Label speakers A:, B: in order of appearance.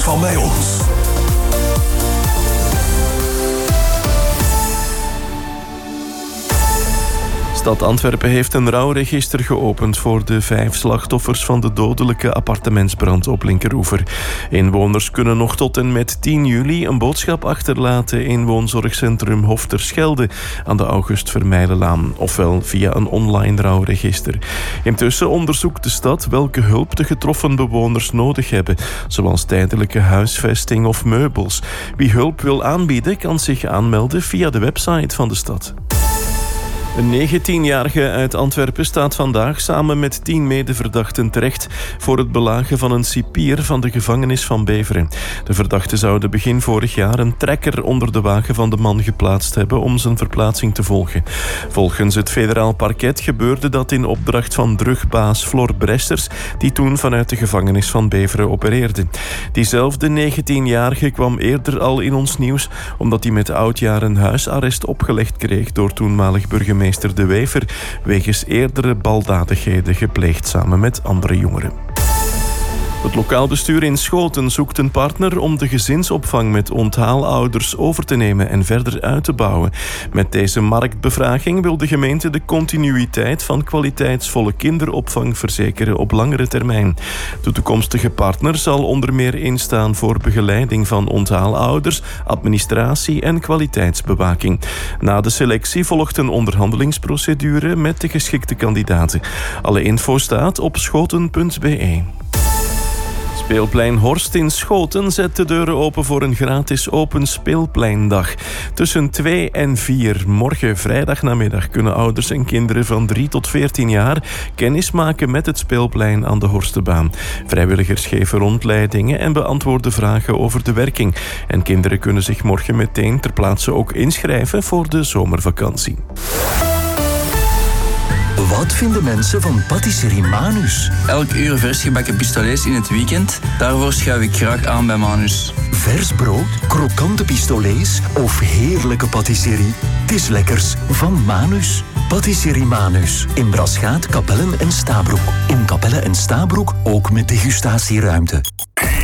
A: van bij ons.
B: Stad Antwerpen heeft een rouwregister geopend voor de 5 slachtoffers van de dodelijke appartementsbrand op Linkeroever. Inwoners kunnen nog tot en met 10 juli een boodschap achterlaten in woonzorgcentrum Hof ter Schelde aan de August Vermeijenlaan, ofwel via een online rouwregister. Intussen onderzoekt de stad welke hulp de getroffen bewoners nodig hebben, zoals tijdelijke huisvesting of meubels. Wie hulp wil aanbieden kan zich aanmelden via de website van de stad. Een 19-jarige uit Antwerpen staat vandaag samen met 10 medeverdachten terecht voor het belagen van een cipier van de gevangenis van Beveren. De verdachten zouden begin vorig jaar een trekker onder de wagen van de man geplaatst hebben om zijn verplaatsing te volgen. Volgens het federaal parket gebeurde dat in opdracht van drugbaas Flor Bressers, die toen vanuit de gevangenis van Beveren opereerde. Diezelfde 19-jarige kwam eerder al in ons nieuws omdat hij met oudjaren huisarrest opgelegd kreeg door toenmalig burgemeester De Wever wegens eerdere baldadigheden gepleegd samen met andere jongeren. Het lokaal bestuur in Schoten zoekt een partner om de gezinsopvang met onthaalouders over te nemen en verder uit te bouwen. Met deze marktbevraging wil de gemeente de continuïteit van kwaliteitsvolle kinderopvang verzekeren op langere termijn. De toekomstige partner zal onder meer instaan voor begeleiding van onthaalouders, administratie en kwaliteitsbewaking. Na de selectie volgt een onderhandelingsprocedure met de geschikte kandidaten. Alle info staat op schoten.be. Speelplein Horst in Schoten zet de deuren open voor een gratis open speelpleindag. Tussen 2 en 4 morgen vrijdagnamiddag kunnen ouders en kinderen van 3 tot 14 jaar kennis maken met het speelplein aan de Horstenbaan. Vrijwilligers geven rondleidingen en beantwoorden vragen over de werking. En kinderen kunnen zich morgen meteen ter plaatse ook inschrijven voor de zomervakantie.
A: Wat vinden mensen van Patisserie Manus?
C: Elk uur versgebakken pistolets in het weekend. Daarvoor schuif ik graag aan bij Manus.
A: Vers brood, krokante pistolets of heerlijke patisserie? Het is lekkers van Manus. Patisserie Manus. In Braschaat, Kapellen en Stabroek. In Kapellen en Stabroek ook met degustatieruimte.